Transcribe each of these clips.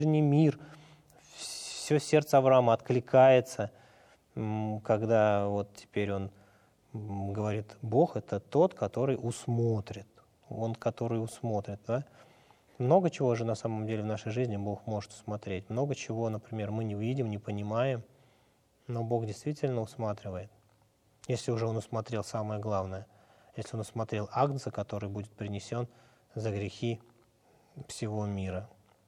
мир, все сердце Авраама откликается, когда вот теперь он говорит, Бог — это тот, который усмотрит. Он, который усмотрит. Да? Много чего же на самом деле в нашей жизни Бог может усмотреть. Много чего, например, мы не видим, не понимаем, но Бог действительно усматривает. Если уже Он усмотрел самое главное, если Он усмотрел агнца, который будет принесен за грехи всего мира.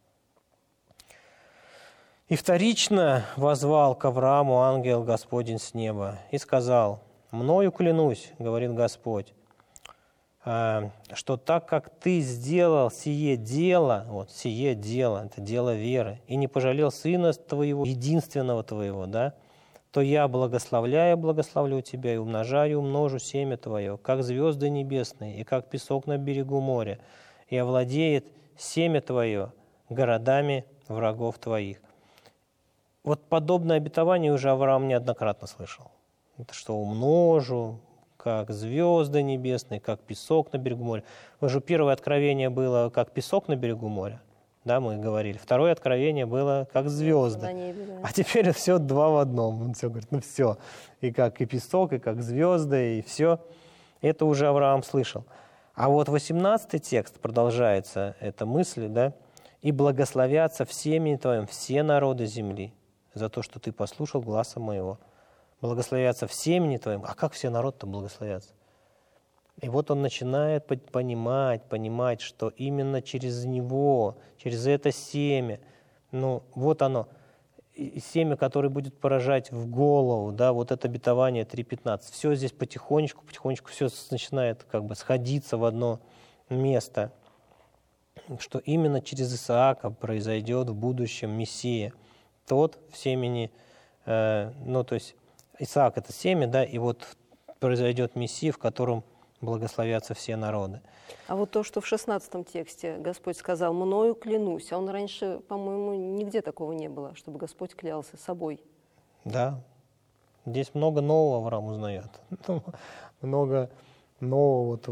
«И вторично воззвал к Аврааму ангел Господень с неба и сказал, «Мною клянусь, — говорит Господь, — что так как ты сделал сие дело, вот сие дело, это дело веры, и не пожалел сына твоего, единственного твоего, да, то я благословлю тебя и умножаю, умножу семя твое, как звезды небесные и как песок на берегу моря, и овладеет семя твое городами врагов твоих». Вот подобное обетование уже Авраам неоднократно слышал. Это что умножу, как звезды небесные, как песок на берегу моря. Уже первое откровение было как песок на берегу моря, да, мы говорили. Второе откровение было как звезды. Небе, да. А теперь все два в одном. Он все говорит, все. И как и песок, и как звезды, и все. Это уже Авраам слышал. А вот 18-й текст продолжается, эта мысль, да, «И благословятся в семени твоем все народы земли за то, что ты послушал гласа моего». Благословятся в семени твоем. А как все народы-то благословятся? И вот он начинает понимать, что именно через него, через это семя, вот оно, семя, которое будет поражать в голову, да, вот это обетование 3.15. Все здесь потихонечку все начинает как бы сходиться в одно место, что именно через Исаака произойдет в будущем Мессия, тот в семени, то есть Исаак — это семя, да, и вот произойдет Мессия, в котором благословятся все народы. А вот то, что в 16 тексте Господь сказал «мною клянусь», а он раньше, по-моему, нигде такого не было, чтобы Господь клялся собой. Да, здесь много нового Авраам узнает. Много нового вот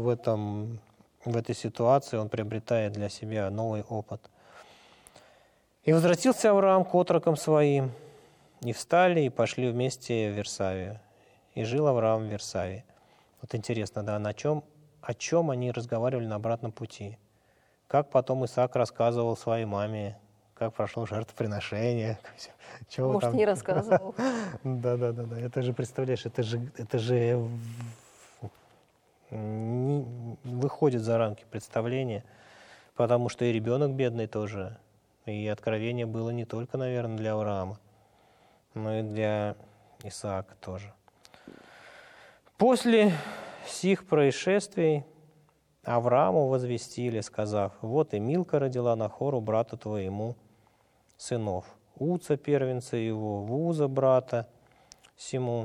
в этой ситуации он приобретает для себя новый опыт. «И возвратился Авраам к отрокам своим, и встали, и пошли вместе в Вирсавию. И жил Авраам в Вирсавии». Вот интересно, да, о чем они разговаривали на обратном пути. Как потом Исаак рассказывал своей маме, как прошло жертвоприношение. Может, не рассказывал. Да. Это же, представляешь, это же выходит за рамки представления, потому что и ребенок бедный тоже, и откровение было не только, наверное, для Авраама, но и для Исаака тоже. После сих происшествий Аврааму возвестили, сказав, вот и Милка родила Нахору, брату твоему, сынов. Уца, первенца его, Вуза, брата сему,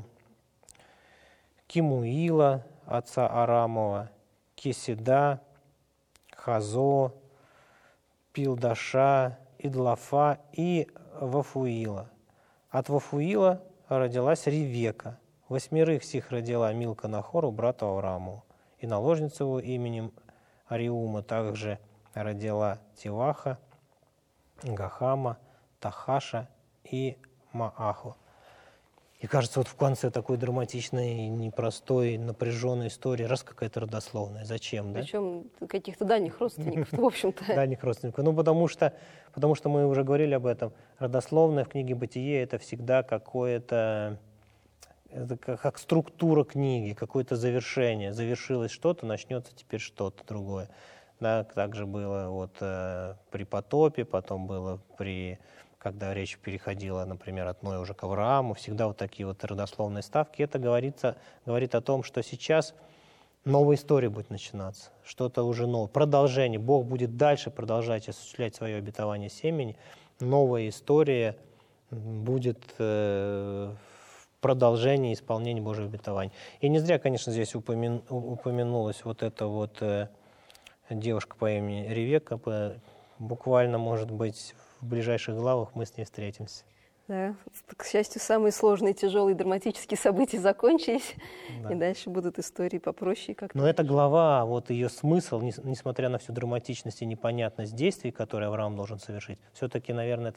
Кимуила, отца Арамова, Кеседа, Хазо, Пилдаша, Идлафа и Вафуила. От Вафуила родилась Ревека. 8 сих родила Милка Нахору, брату Аврааму. И наложницу его именем Ариума также родила Тиваха, Гахама, Тахаша и Мааху. И кажется, вот в конце такой драматичной, непростой, напряженной истории, раз какая-то родословная. Зачем, да? Причем каких-то дальних родственников, в общем-то. Дальних родственников. Потому что мы уже говорили об этом. Родословная в книге «Бытие» — это всегда какое-то, это как структура книги, какое-то завершение. Завершилось что-то, начнется теперь что-то другое. Да, также было вот при потопе, потом было когда речь переходила, например, от Ноя уже к Аврааму, всегда вот такие вот родословные ставки. Это говорит о том, что сейчас новая история будет начинаться, что-то уже новое, продолжение. Бог будет дальше продолжать осуществлять свое обетование семени. Новая история будет в продолжении исполнения Божьего обетования. И не зря, конечно, здесь упомянулась вот эта вот девушка по имени Ревека. Буквально, может быть, в ближайших главах мы с ней встретимся. Да. К счастью, самые сложные, тяжелые, драматические события закончились, Да. и дальше будут истории попроще. Как-то. Но эта глава, вот ее смысл, несмотря на всю драматичность и непонятность действий, которые Авраам должен совершить, все-таки, наверное,